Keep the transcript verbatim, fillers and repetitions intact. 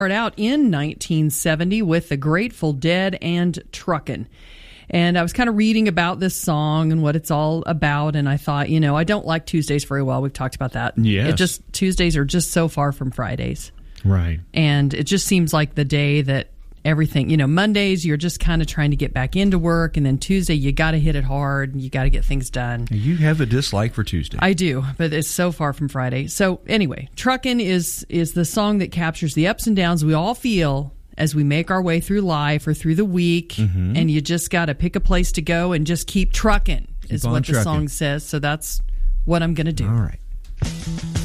Start out in nineteen seventy with the Grateful Dead and Truckin'. And I was kind of reading about this song and what it's all about, and I thought, you know, I don't like Tuesdays very well. We've talked about that. Yes. It just Tuesdays are just so far from Fridays. Right. And it just seems like the day that everything, you know, Mondays, you're just kind of trying to get back into work, and then Tuesday, you got to hit it hard, and you got to get things done. You have a dislike for Tuesday. I do, but it's so far from Friday. So anyway, Truckin' is is the song that captures the ups and downs we all feel as we make our way through life or through the week, mm-hmm. and you just got to pick a place to go and just keep trucking, keep is what trucking. The song says. So that's what I'm going to do. All right.